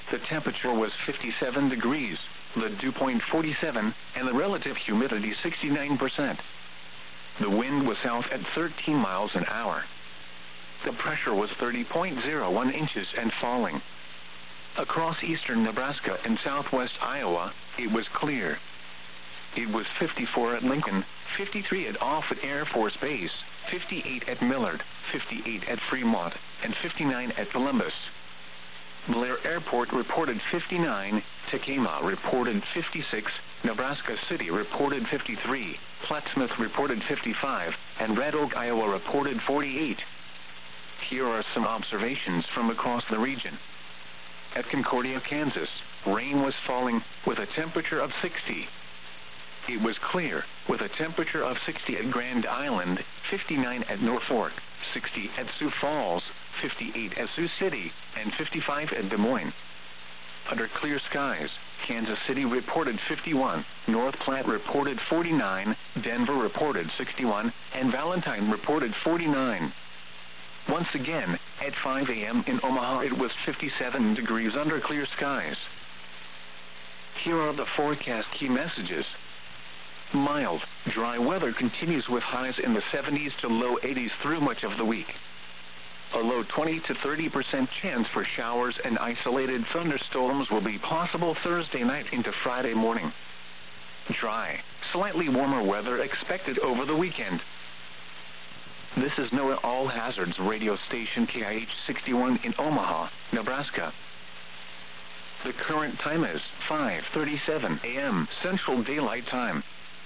The temperature was 57 degrees, the dew point 47, and the relative humidity 69%. The wind was south at 13 miles an hour. The pressure was 30.01 inches and falling. Across eastern Nebraska and southwest Iowa, it was clear. It was 54 at Lincoln, 53 at Offutt Air Force Base, 58 at Millard, 58 at Fremont, and 59 at Columbus. Blair Airport reported 59, Tekamah reported 56, Nebraska City reported 53, Plattsmouth reported 55, and Red Oak, Iowa reported 48. Here are some observations from across the region. At Concordia, Kansas, rain was falling with a temperature of 60. It was clear with a temperature of 60 at Grand Island, 59 at Norfolk, 60 at Sioux Falls, 58 at Sioux City, and 55 at Des Moines. Under clear skies, Kansas City reported 51, North Platte reported 49, Denver reported 61, and Valentine reported 49. Once again, at 5 a.m. in Omaha, it was 57 degrees under clear skies. Here are the forecast key messages. Mild, dry weather continues with highs in the 70s to low 80s through much of the week. A low 20 to 30% chance for showers and isolated thunderstorms will be possible Thursday night into Friday morning. Dry, slightly warmer weather expected over the weekend. This is NOAA All Hazards radio station KIH 61 in Omaha, Nebraska. The current time is 5:37 a.m. Central Daylight Time.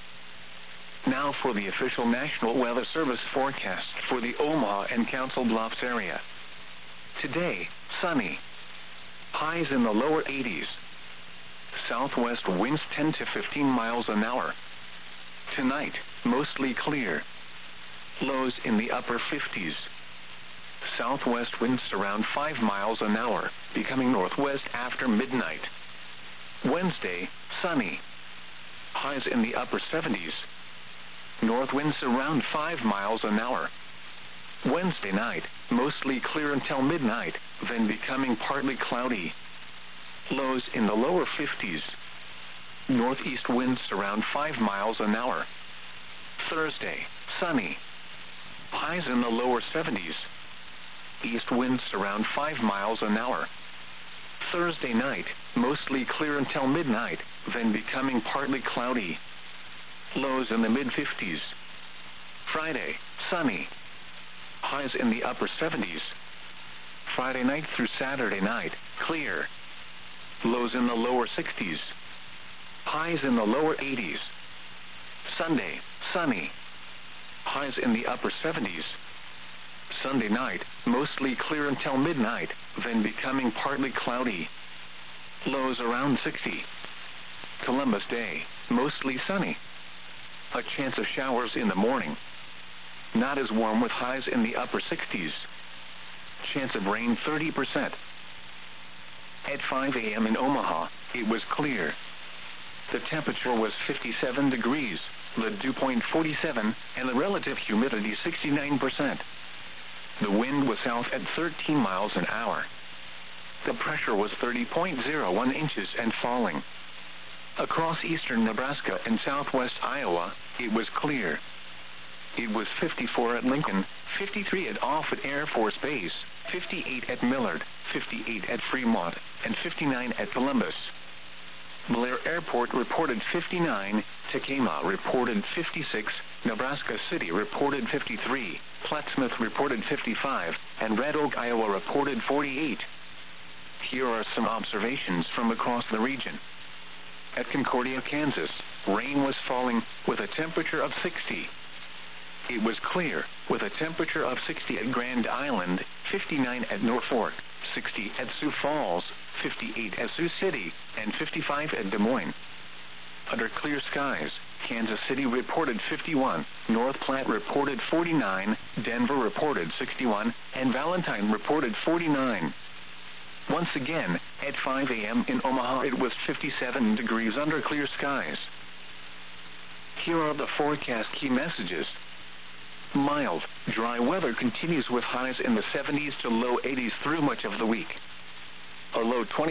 Now for the official National Weather Service forecast for the Omaha and Council Bluffs area. Today, sunny. Highs in the lower 80s. Southwest winds 10 to 15 miles an hour. Tonight, mostly clear. Lows in the upper 50s. Southwest winds around 5 miles an hour, becoming northwest after midnight. Wednesday, sunny. Highs in the upper 70s. North winds around 5 miles an hour. Wednesday night, mostly clear until midnight, then becoming partly cloudy. Lows in the lower 50s. Northeast winds around 5 miles an hour. Thursday, sunny. Highs in the lower 70s. East winds around 5 miles an hour. Thursday night, mostly clear until midnight, then becoming partly cloudy. Lows in the mid-50s. Friday, sunny. Highs in the upper 70s. Friday night through Saturday night, clear. Lows in the lower 60s. Highs in the lower 80s. Sunday, sunny. Highs in the upper 70s. Sunday night, mostly clear until midnight, then becoming partly cloudy. Lows around 60. Columbus Day, mostly sunny. A chance of showers in the morning. Not as warm with highs in the upper 60s. Chance of rain 30%. At 5 a.m. in Omaha, it was clear. The temperature was 57 degrees, the dew point 47, and the relative humidity 69%. The wind was south at 13 miles an hour. The pressure was 30.01 inches and falling. Across eastern Nebraska and southwest Iowa, it was clear. It was 54 at Lincoln, 53 at Offutt Air Force Base, 58 at Millard, 58 at Fremont, and 59 at Columbus. Blair Airport reported 59, Tekamah reported 56, Nebraska City reported 53, Plattsmouth reported 55, and Red Oak, Iowa reported 48. Here are some observations from across the region. At Concordia, Kansas, rain was falling with a temperature of 60. It was clear with a temperature of 60 at Grand Island, 59 at Norfolk, 60 at Sioux Falls, 58 at Sioux City, and 55 at Des Moines. Under clear skies, Kansas City reported 51, North Platte reported 49, Denver reported 61, and Valentine reported 49. Once again, at 5 a.m. in Omaha, it was 57 degrees under clear skies. Here are the forecast key messages. Mild, dry weather continues with highs in the 70s to low 80s through much of the week. A low 20